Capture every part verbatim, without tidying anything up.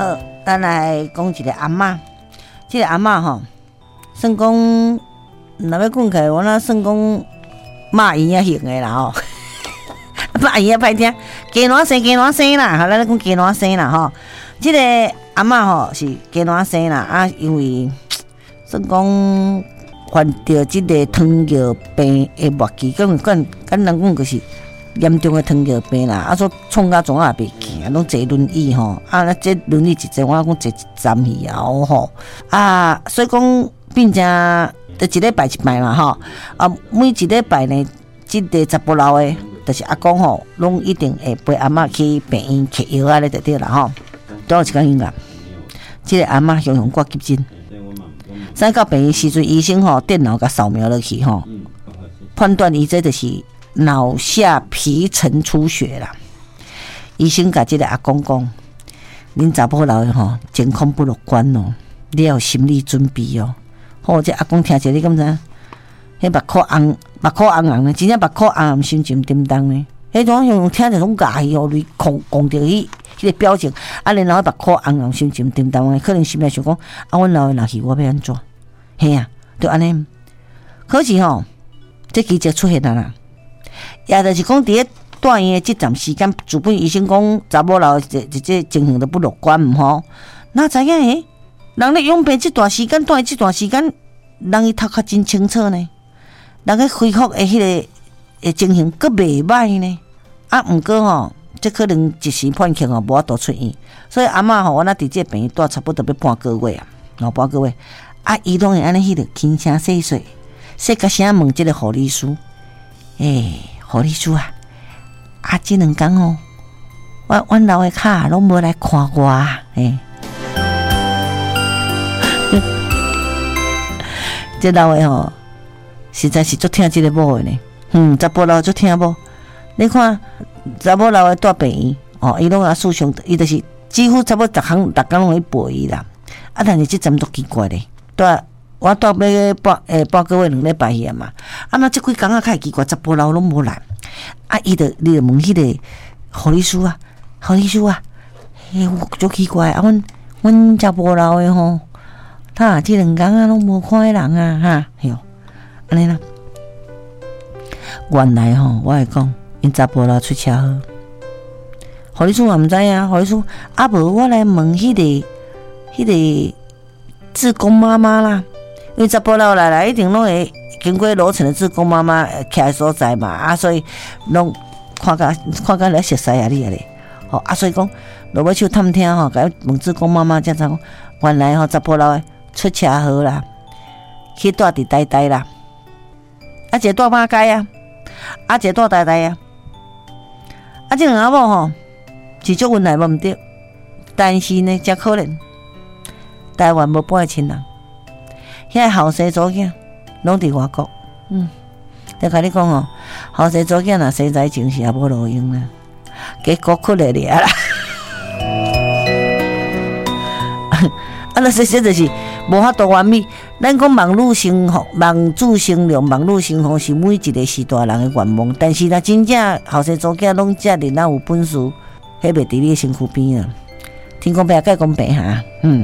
好，咱来讲一个阿嬷。这个阿嬷吼，算讲，若要讲起来，我那算讲骂伊啊型的啦吼，骂伊啊歹听，鸡卵生鸡卵生啦，吼，咱讲鸡卵生啦吼。这个阿嬷吼是鸡卵生啦，啊，因为算讲患着这个糖尿病的末期，讲讲简单讲就是严重的糖尿病啦，啊，说创甲总也袂行，拢坐轮椅吼，啊，那这轮椅一坐，我讲坐一站去啊吼，啊，所以讲变成就一礼拜一摆嘛吼，啊，每一礼拜呢，这个查甫老的，就是阿公吼，拢一定会陪阿嬷去病院摕药啊，咧就对啦吼。都有一工因啊，这个阿嬷常常挂急诊，上到病院时阵，医生吼电脑甲扫描落去吼，判断伊这就是脑下皮层出血啦。医生甲这个阿公讲，恁查甫老的吼健康不乐观哦，你要有心理准备哦。好，这阿公听起来你敢知？迄目眶红，目眶红红的，真正目眶红红，心情叮当呢。迄种用听着种牙伊哦，你控控着伊。迄个表情，啊，然后目眶红红，心情叮当的，可能心内想讲，啊，阮老的若去，我要安怎？嘿啊，就安尼。可是吼，这奇迹出现啦啦，也就是讲，伫咧住院的这段时间，主本医生讲查某老这这这情形都不乐观，毋吼。哪知影诶，人咧养病这段时间，住院这段时间，人伊头壳真清楚呢，人个恢复的迄个诶情形，佫袂歹呢。啊，毋过吼。这可能一时半刻哦，无法度出院，所以阿嬷吼，我那伫这病院住差不多要半个月啊，哦，半个月，啊，伊拢会安尼迄个轻声细细，细甲声问这个护理师，诶，护理师啊，啊，这两天哦，我阮老的脚拢无来看我啊，诶，这老的吼，实在是足听这个某的呢，嗯，查甫老足听某，你看。查某老的住病院，哦，伊拢啊诉上，伊就是几乎差不多逐项逐工拢会陪伊啦。啊，但是即阵都奇怪咧，住我住要半诶半个月两礼拜去嘛。啊，那即几工啊较奇怪，查甫老拢无来。啊，伊就你就问迄个护理师啊，护理师啊，嘿，足奇怪啊！阮阮查甫老的吼，他即两工啊拢无看迄人啊，哈，嘿哟，安尼啦。原来吼，我会讲。因查甫老出车祸，护理师也毋知影，护理师啊无我来问迄、那个、迄、那个志工妈妈啦，因为查甫老来来一定拢会经过楼层的志工妈妈徛所在嘛，啊，所以拢看甲看甲来熟悉啊你啊咧，吼啊，所以讲落尾手探听吼，甲问志工妈妈才知讲，原来吼查甫老的出车祸啦，去住伫呆呆啦，啊，一个住马街啊，啊，一个住呆呆啊。啊，这两阿某吼是足运来无毋对，但是呢，真可怜，台湾无半个亲人，遐后生祖囝拢伫外国，嗯，就甲你讲哦，后生祖囝若生在前是也无路用啦，结果哭咧咧啦，啊，那说说就是无法度完美。咱讲忙碌生活、忙主生量、忙碌生活是每一个时代人的愿望，但是若真正后生祖囝拢遮尔哪有本事，迄袂伫你身躯边啊！天公伯甲公伯哈，嗯。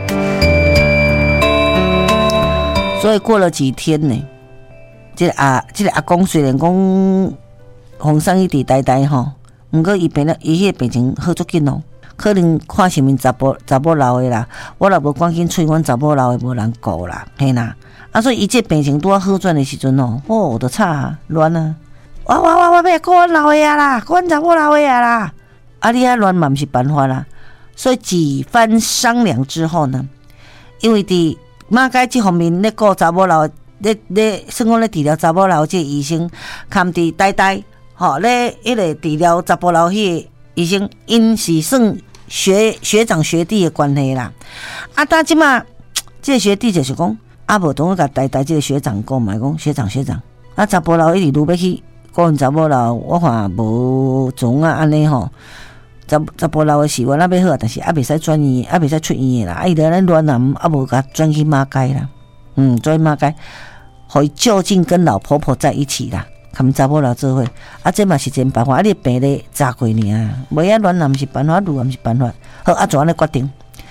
所以过了几天呢，这个阿这个阿公虽然讲红上一地呆呆吼，毋过伊病了，伊迄个病情好足紧哦。可能看什么查甫查某老的啦，我若无赶紧催阮查某老的无人顾啦，嘿啦，啊所以伊这病情拄啊好转的时阵哦，哦就吵啊乱啊，我我我我要顾阮老的啊啦，顾阮查某老的啊啦，啊你啊乱嘛毋是办法啦，所以几番商量之后呢，因为伫马街这方面咧顾查某老，咧咧算讲咧治疗查某老这医生，堪伫呆呆，吼咧迄个治疗查甫老迄个医生，因是算。学学长学弟的关系啦，啊，但即马这个学弟就是讲，啊，无同我甲呆呆这个学长讲嘛，讲学长学长，啊，查甫老一直愈要去顾查某老，我看无种啊安尼吼，查查甫老的事我那要好，但是啊袂使转院，啊袂使出院啦，啊伊在咱乱南，啊无甲转去马街啦，嗯，转去马街，互伊就近跟老婆婆在一起啦。含查某老做伙，啊，这嘛是一件办法。啊，你病咧早过尔，袂遐乱也毋是办法，路也毋是办法。好，啊，怎安尼决定？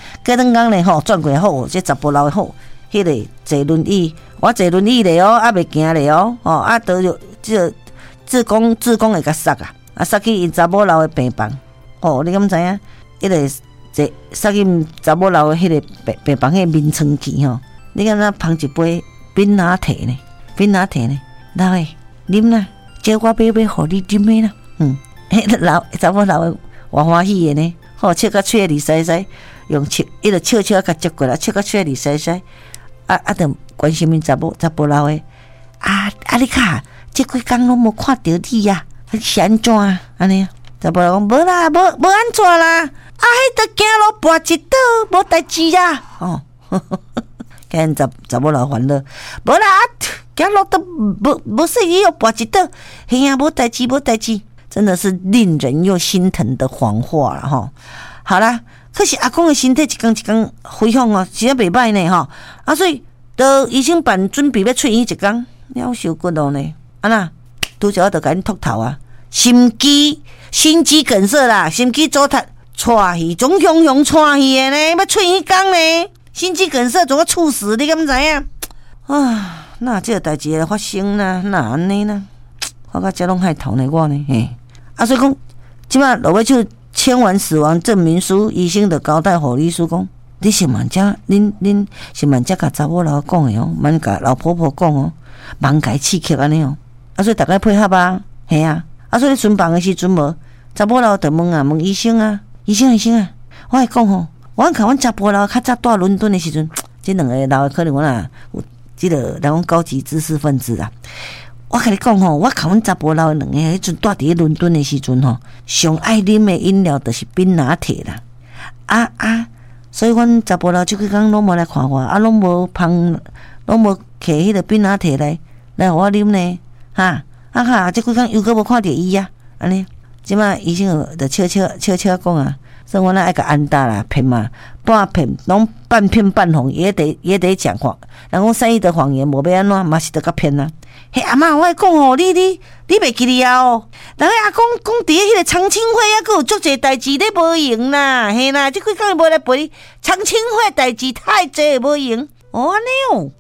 过两工咧吼，转过好，这查甫人好，迄、那个坐轮椅，我坐轮椅咧哦，还袂行咧哦，哦啊，都有即个志工志工会甲杀啊，啊杀去因查某人的病房，哦，你敢知影？迄、那个坐杀去查某人的迄个病病房迄眠床去吼，你敢若捧一杯冰拿铁呢？冰拿铁呢？老诶，啉啦，叫我买买互你啉诶啦，嗯，迄老查某人的偌欢喜诶呢，吼，笑甲喙里塞塞，用笑，伊就笑笑甲接过来，笑甲喙里塞塞。啊啊！着关心因查某查甫人诶，啊啊！你卡，即几工拢无看到你呀、啊？是安怎啊？安尼啊？查甫人讲无啦，无无安怎啦？啊，迄着行路跋一倒，无代志啦。哦，看查查某人烦恼，无啦，行路都无无说伊又跋一倒，嘿呀，无代志，无代志，真的是令人又心疼的谎话了吼。好啦。可是阿公的身体一天一天恢复哦，实在袂歹呢吼。啊，所以到医生办准备要出院一天，了受骨咯呢。啊那拄则我着甲因秃头啊，心肌心肌梗塞啦，心肌阻塞，带去总雄雄带去的呢，要出院一天呢，心肌梗塞总要猝死，你敢知影？啊，那这个代志会发生啦，那安尼啦，我甲遮拢害头呢，我呢嘿。啊，所以讲，即摆落尾就。签完死亡证明书，医生就交代护理师讲：“你是慢只，恁恁是慢只甲查某人讲的哦，慢甲老婆婆讲哦，慢甲刺激安尼哦。啊，所以大家配合啊，系啊。啊，所以巡房的时阵无查某人就问啊，问医生啊，医生医生啊，我会讲吼，我看阮查甫人较早住伦敦的时阵，这两个老的可能我啦有这个人讲高级知识分子啊。”我甲你讲吼，我看阮查甫人两个迄阵住伫伦敦的时阵吼，上爱啉的饮料就是冰拿铁啦。啊啊，所以阮查甫人即几工拢无来看我，啊拢无捧，拢无摕迄个冰拿铁来来互我啉呢，哈啊哈，即几工又阁无看着伊啊，安尼，即摆医生就笑笑笑笑讲啊，说我那爱甲安搭啦骗嘛，半骗拢半骗半哄，也得也得讲话。人讲善意的谎言无要安怎，嘛是得甲骗啊。嘿，阿嬷，我会讲吼，你你你袂记哩啊哦。人个阿公讲伫迄个长青会还佫有足侪代志咧无用啦，嘿啦，即几工无来陪你。长青会代志太济无用，哦安尼哦。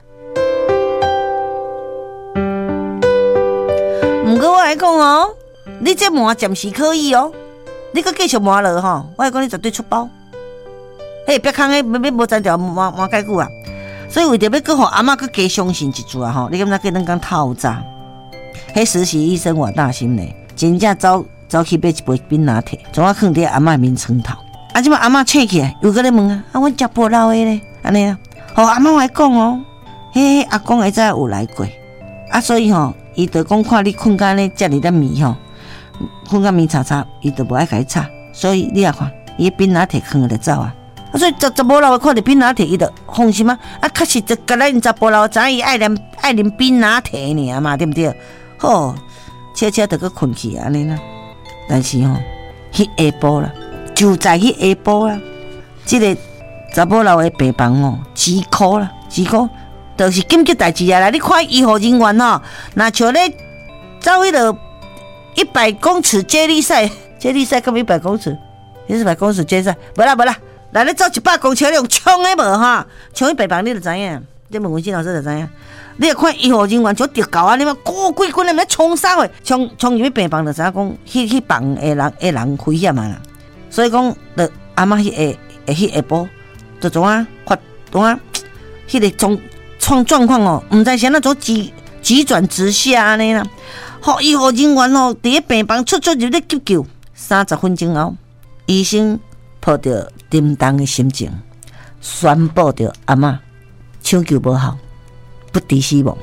毋过我会讲哦，你这麻暂时可以哦，你佫继续麻落吼，我会讲你绝对出包。嘿，别空诶，要要无才调麻麻介久啊。所以为着要搁互阿嬷搁加相信一注啊吼，你敢若过两工透早，迄实习医生偌大心咧，真正走走去买一杯冰拿铁，从我放伫阿嬷面床头。啊，即摆阿嬷醒起来，又搁咧问啊，啊，阮食无老诶咧，安尼啊，互阿嬷来讲哦，迄阿公会知有来过，啊，所以吼，伊就讲看你困甲咧遮尔咧暝吼，困甲暝查查，伊就无爱甲你吵，所以你也看，伊冰拿铁放就走啊。啊，所以查查甫人看到冰拿铁，伊就放心啊！啊，确实就甲咱查甫人知伊爱啉爱啉冰拿铁尔嘛，对不对？吼，悄悄就搁困去安尼啦。但是吼，迄下晡啦，就在迄下晡啦，即、這个查甫人的病房哦，几苦啦，几苦，就是紧急代志啊！啦，你看医护人员吼，若像咧走迄个一百公尺接力赛，接力赛敢一百公尺，一百公尺接力赛，无啦无啦。来，你走一百公尺，你用冲的无哈？冲去病房你就知影，这问文新老师就知影。你要看医护人员像着狗啊，你嘛高几棍，你咪冲啥货？冲冲入去病房就知影讲，迄迄房的人的人危险啊啦。所以讲，着阿嬷迄下迄下晡，就怎啊发怎啊，迄个状状状况哦，毋知是那种急急转直下安尼啦。好，医护人员哦，伫病房出出入入急救，三十分钟后，医生抱着沉重的心情，宣布着阿嬷抢救无效，不敌死亡。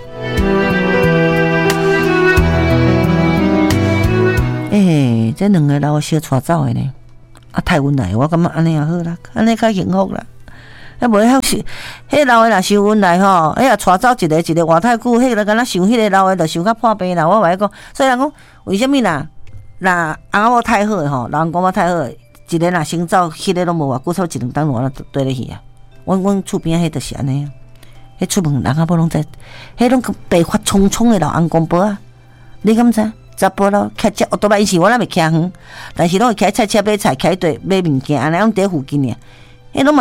诶、欸，这两个老的小带走的呢，啊，太温来，我感觉安尼也好啦，安尼较幸福啦。啊，无遐是，迄老的若伤温来吼，迄也带走一个一个活太久，迄个敢若想迄个老的，就想较破病啦。我话讲，所以人讲为什么啦？若翁某太好的吼，人公某太好的。一个若先走，迄个拢无偌久，差一两当我对咧去啊。阮阮厝边迄就是安尼啊，迄出门人啊无拢知，迄拢白发苍苍的老翁公婆啊。你敢知？查甫佬骑车，哦，多摆以前我咱袂骑远，但是拢会骑菜车买菜，骑对买物件，安尼拢伫附近尔。迄拢嘛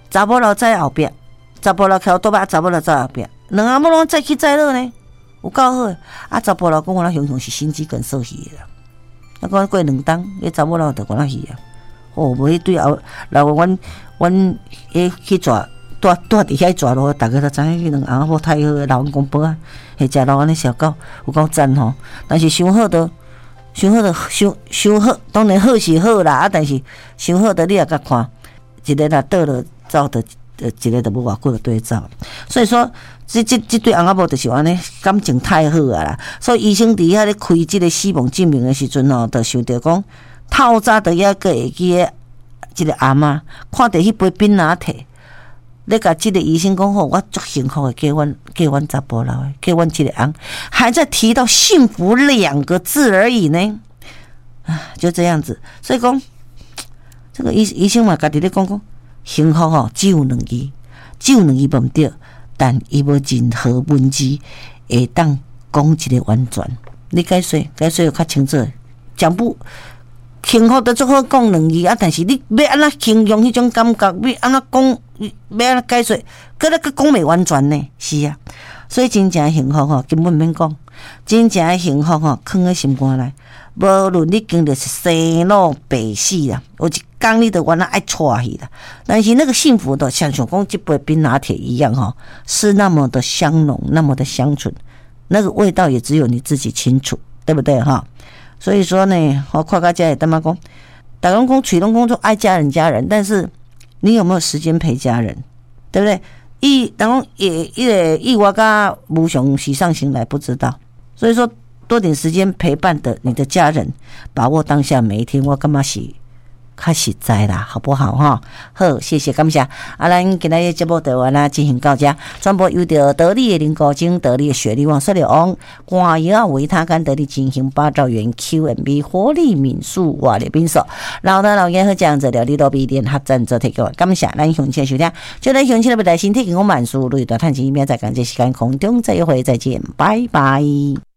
查某佬在后壁，查甫佬翘倒把，查某佬在后壁，两阿某拢再起再落呢，有够好。啊，查甫佬讲我那雄雄是心肌梗塞去的啦，啊，讲过两冬，迄查某佬就讲那去啊。哦，无迄对后，然后阮阮迄去抓，住住伫遐抓咯，逐个都知影迄两阿某太好诶，老公婆啊，迄食老安尼小狗有够赞吼。但是伤好都。伤好的伤伤好，当然好是好啦，啊，但是伤好的你也甲看，一个若倒了走的，呃，一个都无偌久就对走。所以说，这这这对翁仔某就是安尼，感情太好啊啦。所以医生伫遐咧开即个死亡证明的时阵吼，就想着讲，透早伫遐个会记个即个阿嬷看着迄杯冰拿铁。咧甲即个医生讲好，我足幸福的，给阮给阮查甫佬的，给阮即个翁，还在提到幸福两个字而已呢，啊，就这样子。所以讲，这个医医生嘛，家己咧讲讲，幸福吼只有两字，只有两字无对，但伊无任何文字会当讲一个完全。你解说，解说较清楚，讲不。幸福都足好讲两字啊，但是你要安怎形容迄种感觉，要安怎讲，要安怎解说，搁咧搁讲袂完全呢？是啊，所以真正幸福吼，根本免讲，真正的幸福吼，藏在心肝内。无论你经历是生老病死啦，有一天你都原来爱错去啦，但是那个幸福的像像讲这杯冰拿铁一样吼，是那么的香浓，那么的香醇，那个味道也只有你自己清楚，对不对哈？所以说呢，我看到这里，大妈讲，大家讲娶拢工作爱家人家人，但是你有没有时间陪家人，对不对？伊当讲也一个以我甲无常喜上行来不知道，所以说多点时间陪伴的你的家人，把握当下每一天，我感觉是较实在啦，好不好哈？好，谢谢感谢。啊，咱今日节目台湾啦进行到这，全部由着得力的林高精、得力的雪莉王、色流王、肝药维他甘得力进行八兆元 Q M B 活力民宿瓦列宾手，老大老爷和这样子料理都必联合赞助提供，感谢咱乡亲收听，就咱乡亲的不带身体健康万事如意，大探钱一面再感谢时间空中再一回再见，拜拜。